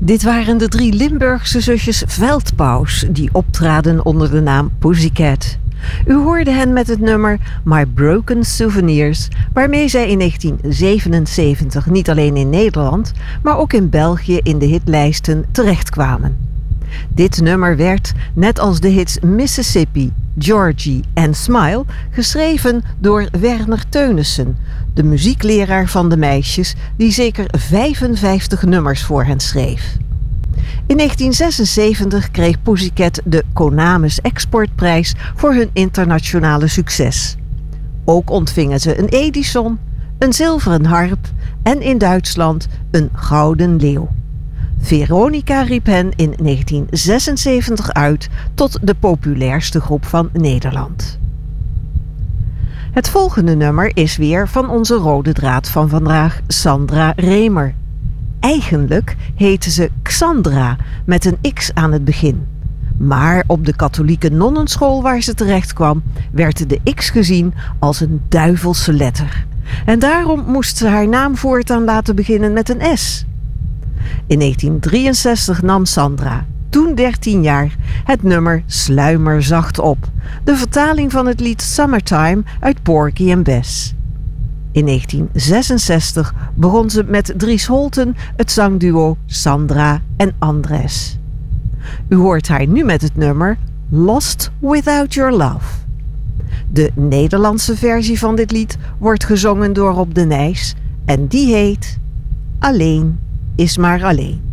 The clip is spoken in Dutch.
Dit waren de 3 Limburgse zusjes Veldpaus die optraden onder de naam Pussycat. U hoorde hen met het nummer My Broken Souvenirs, waarmee zij in 1977 niet alleen in Nederland, maar ook in België in de hitlijsten terechtkwamen. Dit nummer werd, net als de hits Mississippi, Georgie en Smile, geschreven door Werner Teunissen, de muziekleraar van de meisjes die zeker 55 nummers voor hen schreef. In 1976 kreeg Pussycat de Konamis Exportprijs voor hun internationale succes. Ook ontvingen ze een Edison, een zilveren harp en in Duitsland een gouden leeuw. Veronica riep hen in 1976 uit tot de populairste groep van Nederland. Het volgende nummer is weer van onze rode draad van vandaag, Sandra Remer. Eigenlijk heette ze Xandra met een X aan het begin. Maar op de katholieke nonnenschool waar ze terecht kwam, werd de X gezien als een duivelse letter. En daarom moest ze haar naam voortaan laten beginnen met een S. In 1963 nam Sandra, toen 13 jaar, het nummer Sluimer zacht op, de vertaling van het lied Summertime uit Porgy and Bess. In 1966 begon ze met Dries Holten het zangduo Sandra en Andres. U hoort haar nu met het nummer Lost Without Your Love. De Nederlandse versie van dit lied wordt gezongen door Rob de Nijs en die heet Alleen is maar alleen.